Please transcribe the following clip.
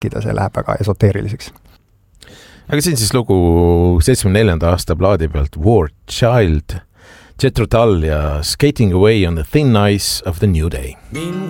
rääkida, see läheb väga esoteeriliseks. Aga siin siis lugu 74. aasta plaadi pealt War Child, Jethro Tull ja Skating Away on the Thin Ice of the New Day. Been